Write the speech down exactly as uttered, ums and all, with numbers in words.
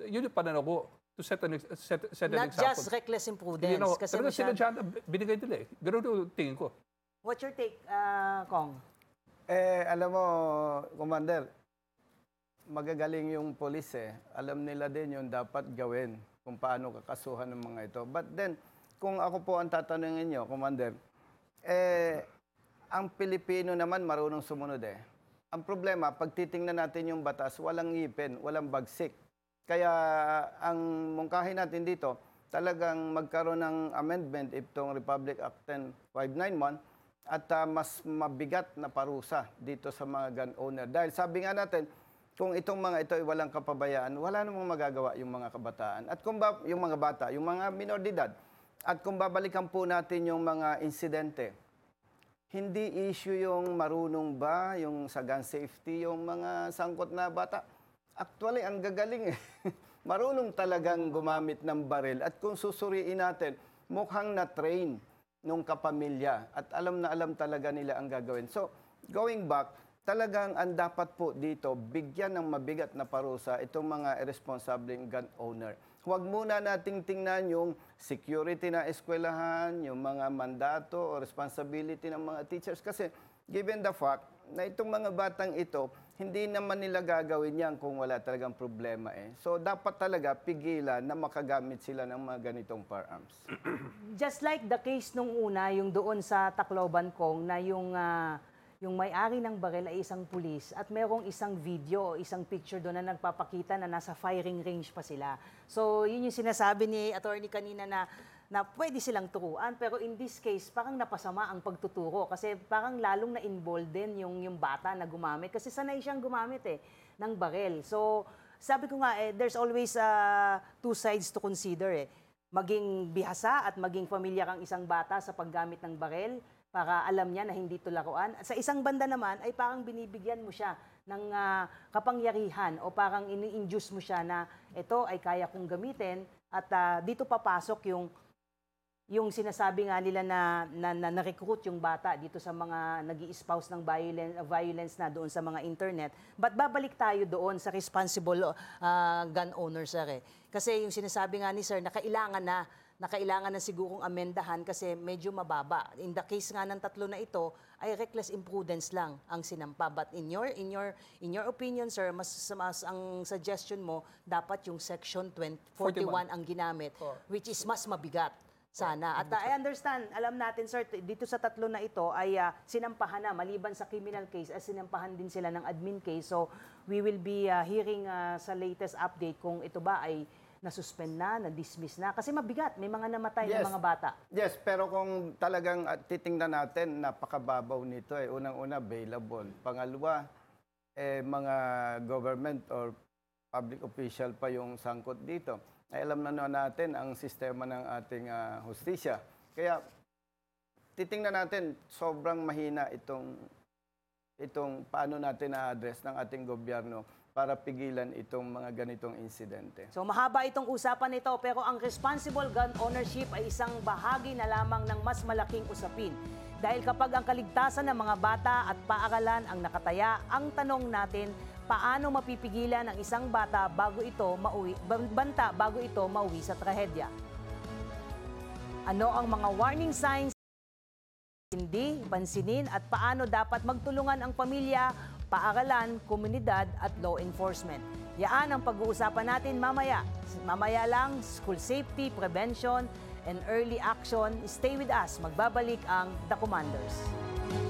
yun yung pananaw ko to set an, ex- set, set an Not example. just reckless imprudence. You know, kasi talaga sila masyad- dyan, binigay nila eh. Ganun yung tingin ko. What's your take, uh, Kong? Eh, alam mo, Commander, magagaling yung polis eh. Alam nila din yung dapat gawin kung paano kakasuhan ng mga ito. But then, kung ako po ang tatanungin nyo, Commander, eh, ang Pilipino naman marunong sumunod eh. Ang problema, pag titingnan natin yung batas, walang ngipin, walang bagsik. Kaya ang mungkahin natin dito, talagang magkaroon ng amendment itong Republic Act ten five ninety-one at uh, mas mabigat na parusa dito sa mga gun owner. Dahil sabi nga natin, kung itong mga ito ay walang kapabayaan, wala namang magagawa yung mga kabataan. At kung ba, yung mga bata, yung mga minor de edad, at kung babalikan po natin yung mga insidente, hindi issue yung marunong ba, yung sa gun safety, yung mga sangkot na bata. Actually, ang gagaling eh. Marunong talagang gumamit ng baril. At kung susuriin natin, mukhang na-train nung kapamilya. At alam na alam talaga nila ang gagawin. So, going back, talagang ang dapat po dito, bigyan ng mabigat na parusa itong mga irresponsibleng gun owner. Huwag muna nating tingnan yung security na eskwelahan, yung mga mandato o responsibility ng mga teachers. Kasi given the fact na itong mga batang ito, hindi naman nila gagawin yan kung wala talagang problema eh. So dapat talaga pigilan na makagamit sila ng mga ganitong firearms. Just like the case nung una, yung doon sa Tacloban, Kong, na yung... Uh, yung may-ari ng baril ay isang pulis at merong isang video o isang picture doon na nagpapakita na nasa firing range pa sila. So, yun yung sinasabi ni attorney kanina na, na pwede silang turuan. Pero in this case, parang napasama ang pagtuturo kasi parang lalong na-involved din yung, yung bata na gumamit kasi sanay siyang gumamit eh, ng baril. So, sabi ko nga, eh, there's always uh, two sides to consider eh. Maging bihasa at maging familiar ang isang bata sa paggamit ng baril para alam niya na hindi ito laruan. At sa isang banda naman ay parang binibigyan mo siya ng uh, kapangyarihan o parang ini-induce mo siya na ito ay kaya kong gamitin at uh, dito papasok yung yung sinasabi nga nila na na, na, na recruit yung bata dito sa mga nag-i-espouse ng violence, violence na doon sa mga internet. But babalik tayo doon sa responsible uh, gun owner, sir. Eh. Kasi yung sinasabi nga ni sir na kailangan na na kailangan na sigurong amendahan kasi medyo mababa. In the case nga ng tatlo na ito, ay reckless imprudence lang ang sinampa. But in your in your in your opinion, sir, mas, mas ang suggestion mo dapat yung section forty-one ang ginamit, oh. which is mas mabigat sana. At uh, I understand, alam natin sir, dito sa tatlo na ito ay uh, sinampahan na maliban sa criminal case, ay sinampahan din sila ng admin case. So we will be uh, hearing uh, sa latest update kung ito ba ay na-suspend na, na-dismiss na. Kasi mabigat, may mga namatay Yes. na mga bata. Yes, pero kung talagang uh, titingnan natin, napakababaw nito eh. Unang-una, bailable. Pangalawa, eh, mga government or public official pa yung sangkot dito. Ay alam na natin ang sistema ng ating uh, hustisya. Kaya, titingnan natin, sobrang mahina itong, itong paano natin na-address ng ating gobyerno para pigilan itong mga ganitong insidente. So mahaba itong usapan nito pero ang responsible gun ownership ay isang bahagi na lamang ng mas malaking usapin. Dahil kapag ang kaligtasan ng mga bata at paaralan ang nakataya, ang tanong natin, paano mapipigilan ang isang bata bago ito mauwi, banta bago ito mauwi sa trahedya? Ano ang mga warning signs hindi pansinin at paano dapat magtulungan ang pamilya, paaralan, komunidad at law enforcement? Yaan ang pag-uusapan natin mamaya. Mamaya lang, school safety, prevention, and early action. Stay with us. Magbabalik ang The Commanders.